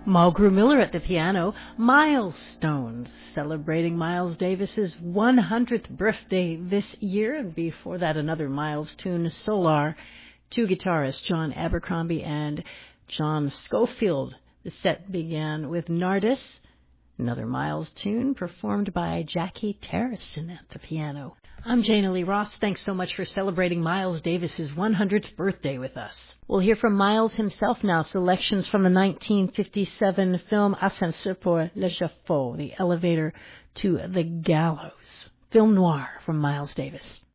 Mulgrew Miller at the piano. Milestones, celebrating Miles Davis's 100th birthday this year, and before that another Miles tune, Solar. Two guitarists, John Abercrombie and John Schofield. The set began with Nardis, another Miles tune performed by Jackie Terrison at the piano. I'm Jana Lee Ross. Thanks so much for celebrating Miles Davis's 100th birthday with us. We'll hear from Miles himself now, selections from the 1957 film Ascenseur pour l'échafaud, the elevator to the gallows. Film noir from Miles Davis.